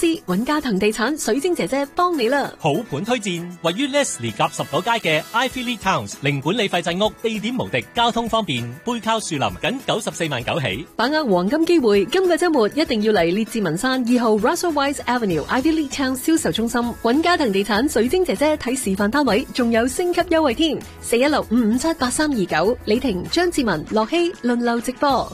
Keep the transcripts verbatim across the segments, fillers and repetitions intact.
司，揾嘉騰地產水晶姐姐幫你啦。 好盤推薦，位於 Leslie 甲十九街嘅 Ivy Lee Towns，零管理費制屋，地點無敵，交通方便，背靠樹林，僅九十四萬九起。 把握黃金機會，今個週末一定要嚟列治文山二號 Russell Wise Avenue Ivy Lee Towns銷售中心，揾嘉騰地產水晶姐姐睇示範單位，仲有升級優惠添。四一六五五七八三二九，李婷、張志文、樂希輪流直播。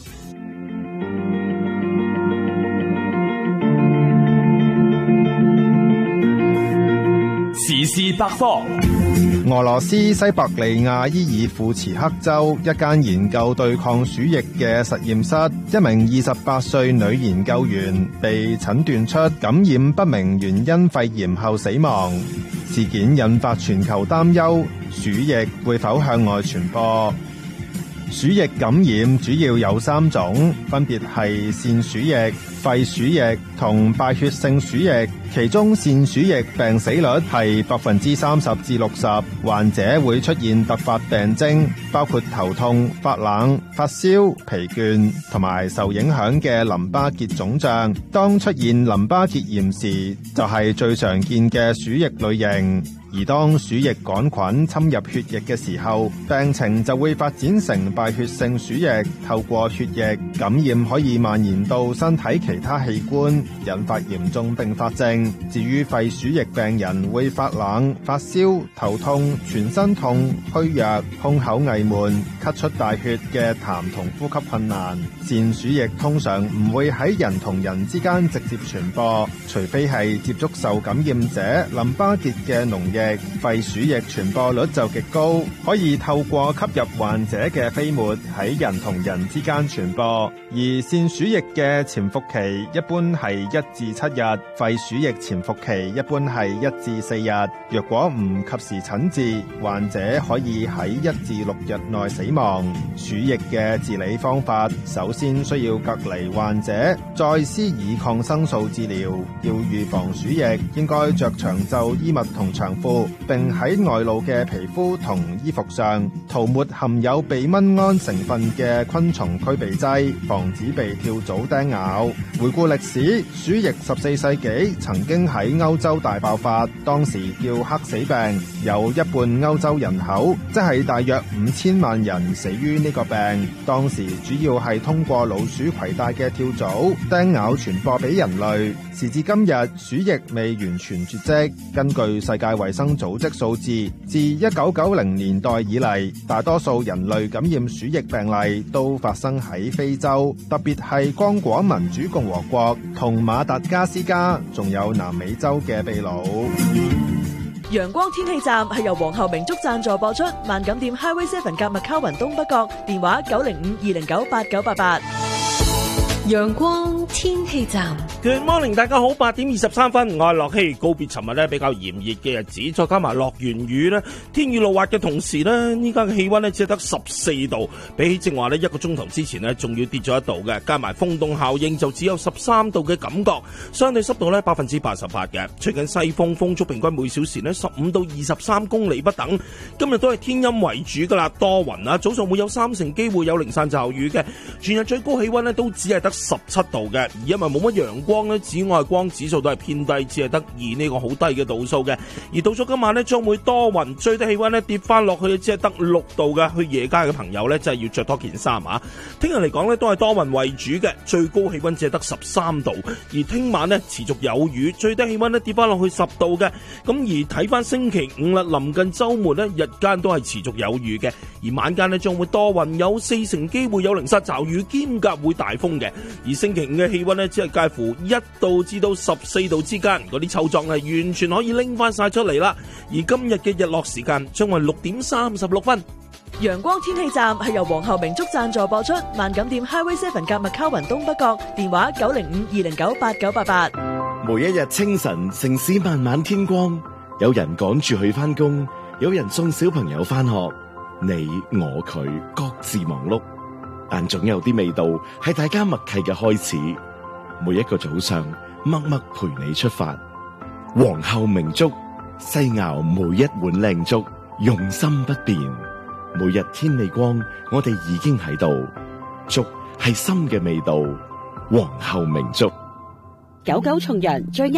時事百科。 俄羅斯西伯利亞伊爾庫茨克州一間研究對抗鼠疫嘅實驗室，一名二十八歲女研究員被診斷出感染不明原因肺炎後死亡。事件引發全球擔憂，鼠疫會否向外傳播？鼠疫感染主要有三種，分別係腺鼠疫、肺鼠疫同敗血性鼠疫。其中腺鼠疫病死率係百分之三十至六十，患者會出現突發病徵，包括頭痛、發冷、發燒、疲倦同埋受影響嘅淋巴結腫脹。當出現淋巴結炎時，就係最常見嘅鼠疫類型。而當鼠疫桿菌侵入血液嘅時候，病情就會發展成敗血性鼠疫，透過血液感染可以蔓延到身體其他器官，引發嚴重併發症。至於肺鼠疫病人會發冷、發燒、頭痛、全身痛、虛弱、胸口翳悶、咳出大血嘅痰同呼吸困難。腺鼠疫通常唔會喺人同人之間直接傳播，除非係接觸受感染者淋巴結嘅膿液。肺鼠疫傳播率就極高，可以透過吸入患者嘅飛沫喺人同人之間傳播。而腺鼠疫嘅潛伏期一般係一至七日，肺鼠疫潛伏期一般係一至四日。若果唔及時診治，患者可以喺一至六日內死亡。鼠疫嘅治理方法，首先需要隔離患者，再施以抗生素治療。要預防鼠疫，應該着長袖衣物同長褲，並喺外露嘅皮膚同衣服上塗抹含有避蚊胺成分嘅昆蟲驅避劑，防止被跳蚤叮咬。回顧歷史，鼠疫十四世紀曾經喺歐洲大爆發，當時叫黑死病，有一半歐洲人口，即係大約五千萬人死於呢個病。當時主要係通過老鼠攜帶嘅跳蚤叮咬傳播俾人類。時至今日，鼠疫未完全絕跡。根據世界衛生組織數字，自一九九零年代以嚟，大多數人類感染鼠疫病例都發生喺非洲，特別係剛果民主共和國同馬達加斯加，仲有南美洲嘅秘魯。 陽光天氣站係由皇后明燭贊助播出，萬錦店 Highway Seven 夾麥卡雲東北角，電話九零五二零九八九八八。 陽光天氣站。 Good morning， 大家好，八點二十三分，我係樂希。告別尋日咧比較炎熱嘅日子，再加埋落完雨咧，天雨路滑嘅同時咧，依家嘅氣溫咧只係得十四度，比起正話咧一個鐘頭之前咧，仲要跌咗一度嘅，加埋風凍效應就只有十三度嘅感覺，相對濕度咧百分之八十八嘅，吹緊西風，風速平均每小時咧十五到二十三公里不等。今日都係天陰為主噶啦，多雲啊，早上會有三成機會有零散驟雨嘅，全日最高氣溫咧都只係得十七度嘅，而因為冇乜陽光咧，紫外光指數都係偏低，只係得二呢個好低嘅度數嘅。而到咗今晚咧，將會多雲，最低氣溫咧跌翻落去，只係得六度嘅。去夜街嘅朋友咧，真係要着多件衫啊！聽日嚟講咧，都係多雲為主嘅，最高氣溫只係得十三度。而聽晚咧持續有雨，最低氣溫咧跌翻落去十度嘅。咁而睇翻星期五啦，臨近週末咧，日間都係持續有雨嘅，而晚間咧將會多雲，有四成機會有零散驟雨，兼夾會大風嘅。而星期五嘅氣溫咧，只係介乎一度至到十四度之間，嗰啲臭狀係完全可以拎翻晒出嚟啦。而今日嘅日落時間將為六點三十六分。 陽光天氣站係由皇后明燭贊助播出，萬錦店 Highway Seven 夾麥卡雲東北角，電話九零五二零九八九八八。 每一日清晨，城市慢慢天光，有人趕住去翻工，有人送小朋友翻學，你我佢各自忙碌，但總有啲味道係大家默契嘅開始。每一個早上，默默陪你出發。皇后明燭，細熬每一碗靚粥，用心不變。每日天未光，我哋已經喺度。粥係心嘅味道，皇后明燭。 九九重陽最